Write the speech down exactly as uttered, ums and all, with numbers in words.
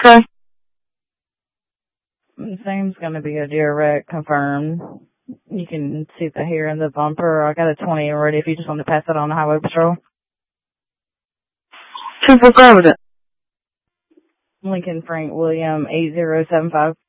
Okay. The same's going to be a deer wreck confirmed. You can see the hair in the bumper. I got a twenty already if you just want to pass it on to Highway Patrol. Who's affirmative? Lincoln Frank William eight zero seven five.